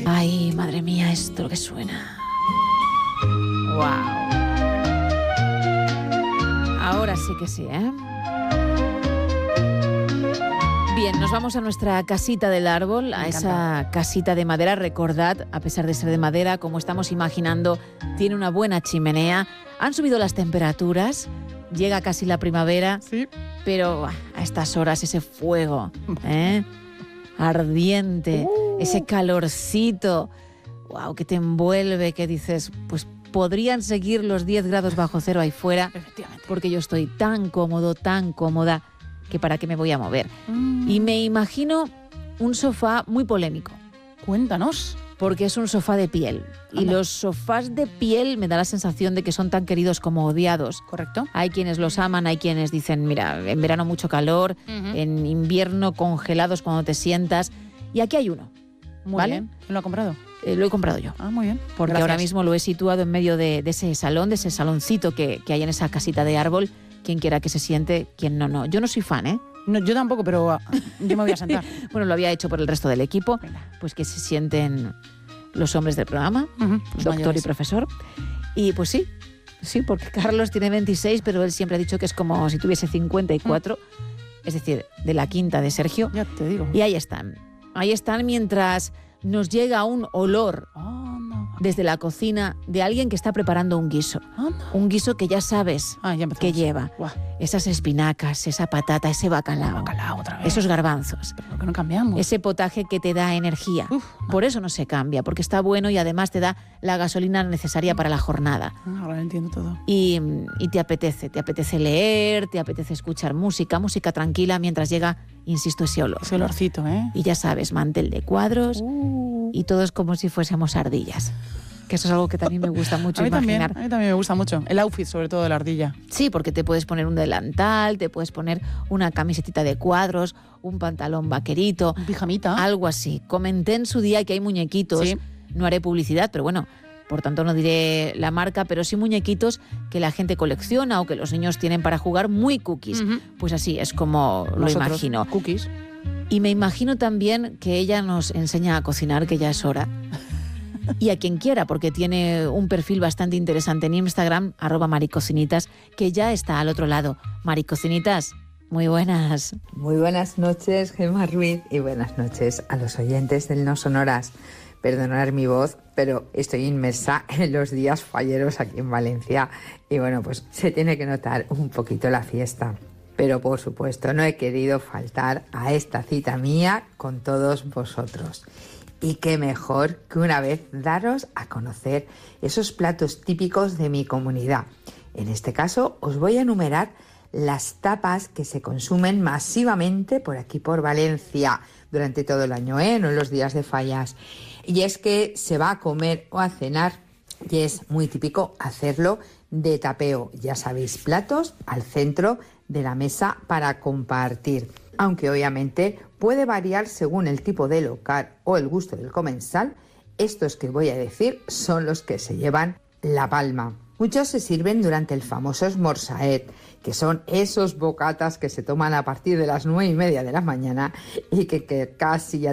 Ay, madre mía, esto que suena. Wow. Ahora sí que sí, ¿eh? Bien, nos vamos a nuestra casita del árbol, a esa casita de madera. Recordad, a pesar de ser de madera, como estamos imaginando, tiene una buena chimenea. Han subido las temperaturas, llega casi la primavera, Sí. pero a estas horas ese fuego, ardiente, ese calorcito, wow, que te envuelve, que dices, pues podrían seguir los 10 grados bajo cero ahí fuera, Efectivamente. porque yo estoy tan cómodo, tan cómoda, que para qué me voy a mover. Y me imagino un sofá muy polémico, Cuéntanos. porque es un sofá de piel. Y Anda. los sofás de piel me da la sensación de que son tan queridos como odiados. ¿Correcto? Hay quienes los aman, hay quienes dicen, mira, en verano mucho calor, en invierno congelados cuando te sientas. Y aquí hay uno, Muy ¿vale? bien. ¿Quién lo ha comprado? Lo he comprado yo. Ah, muy bien. Porque Gracias. ahora mismo lo he situado en medio de ese salón, de ese saloncito que hay en esa casita de árbol. Quien quiera que se siente, quien no. Yo no soy fan, ¿eh? No, yo tampoco, pero yo me voy a sentar. Bueno, lo había hecho por el resto del equipo. Venga. Pues que se sienten los hombres del programa, Los doctor mayores. y profesor. Y pues sí, porque Carlos tiene 26, pero él siempre ha dicho que es como si tuviese 54, es decir, de la quinta de Sergio. Ya te digo. Y ahí están mientras nos llega un olor Anda. desde la cocina de alguien que está preparando un guiso. Anda. Un guiso que ya sabes Ah, ya empezamos. que lleva Guau. esas espinacas, esa patata, ese bacalao, Bacalao otra vez. esos garbanzos, ¿Por qué no cambiamos? ese potaje que te da energía. Uf, Por eso no se cambia, porque está bueno y además te da la gasolina necesaria para la jornada. Ahora lo entiendo todo. Y te apetece leer, te apetece escuchar música tranquila mientras llega, insisto, ese olor. Ese olorcito, ¿eh? Y ya sabes, mantel de cuadros y todos como si fuésemos ardillas. Que eso es algo que también me gusta mucho a mí imaginar. también me gusta mucho. El outfit, sobre todo, de la ardilla. Sí, porque te puedes poner un delantal, te puedes poner una camisetita de cuadros, un pantalón vaquerito, Un pijamita. algo así. Comenté en su día que hay muñequitos, Sí. no haré publicidad, pero bueno, por tanto no diré la marca, pero sí muñequitos que la gente colecciona o que los niños tienen para jugar, muy cookies. Ujú. Pues así es como lo Nosotros, imagino. Cookies. Y me imagino también que ella nos enseña a cocinar, que ya es hora. Y a quien quiera, porque tiene un perfil bastante interesante en Instagram, @maricocinitas, que ya está al otro lado. Maricocinitas, muy buenas. Muy buenas noches, Gemma Ruiz, y buenas noches a los oyentes del No Sonoras. Perdonar mi voz, pero estoy inmersa en los días falleros aquí en Valencia y bueno, pues se tiene que notar un poquito la fiesta. Pero por supuesto no he querido faltar a esta cita mía con todos vosotros. Y qué mejor que una vez daros a conocer esos platos típicos de mi comunidad. En este caso os voy a enumerar las tapas que se consumen masivamente por aquí por Valencia durante todo el año, no en los días de fallas. Y es que se va a comer o a cenar y es muy típico hacerlo de tapeo. Ya sabéis, platos al centro de la mesa para compartir. Aunque obviamente puede variar según el tipo de local o el gusto del comensal, estos que voy a decir son los que se llevan la palma. Muchos se sirven durante el famoso esmorzaet, que son esos bocatas que se toman a partir de las 9:30 de la mañana y que casi ya